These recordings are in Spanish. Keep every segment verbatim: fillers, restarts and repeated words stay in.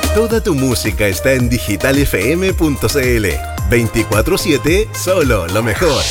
Toda tu música está en digital f m punto c l. veinticuatro siete, solo lo mejor.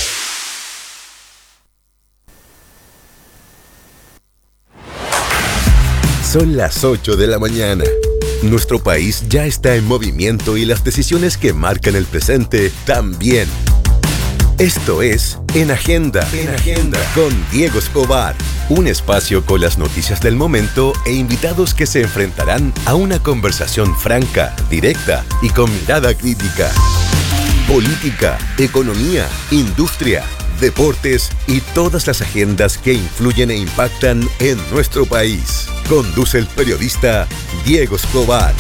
Son las ocho de la mañana. Nuestro país ya está en movimiento y las decisiones que marcan el presente también. Esto es En Agenda, En Agenda, con Diego Escobar. Un espacio con las noticias del momento e invitados que se enfrentarán a una conversación franca, directa y con mirada crítica. Política, economía, industria, deportes y todas las agendas que influyen e impactan en nuestro país. Conduce el periodista Diego Escobar.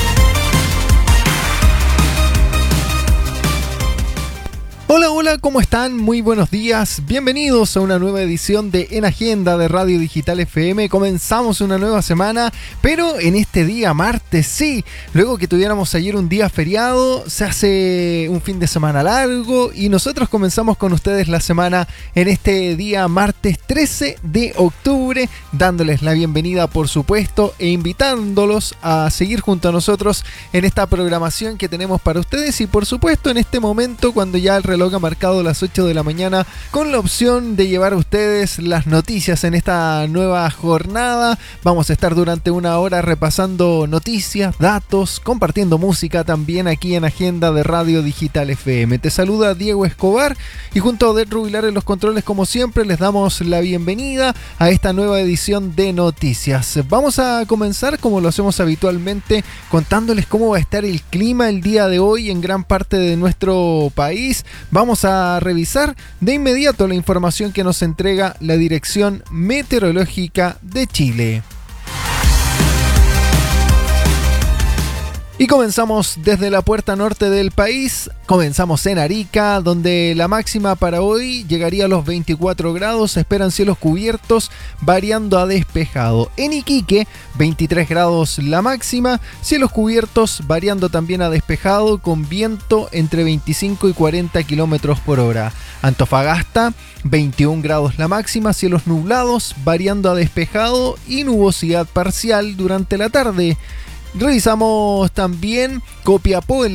Hola, hola, ¿cómo están? Muy buenos días. Bienvenidos a una nueva edición de En Agenda de Radio Digital F M. Comenzamos una nueva semana, pero en este día martes, sí. Luego que tuviéramos ayer un día feriado, se hace un fin de semana largo y nosotros comenzamos con ustedes la semana en este día martes trece de octubre, dándoles la bienvenida, por supuesto, e invitándolos a seguir junto a nosotros en esta programación que tenemos para ustedes y, por supuesto, en este momento cuando ya el reloj ha marcado las ocho de la mañana, con la opción de llevar a ustedes las noticias en esta nueva jornada. Vamos a estar durante una hora repasando noticias, datos, compartiendo música también aquí en Agenda de Radio Digital F M. Te saluda Diego Escobar y junto a Odette Rubilar en los controles, como siempre, les damos la bienvenida a esta nueva edición de noticias. Vamos a comenzar, como lo hacemos habitualmente, contándoles cómo va a estar el clima el día de hoy en gran parte de nuestro país. Vamos a revisar de inmediato la información que nos entrega la Dirección Meteorológica de Chile. Y comenzamos desde la puerta norte del país, comenzamos en Arica, donde la máxima para hoy llegaría a los veinticuatro grados, se esperan cielos cubiertos, variando a despejado. En Iquique, veintitrés grados la máxima, cielos cubiertos, variando también a despejado, con viento entre veinticinco y cuarenta kilómetros por hora. Antofagasta, veintiún grados la máxima, cielos nublados, variando a despejado y nubosidad parcial durante la tarde. Revisamos también Copiapó, en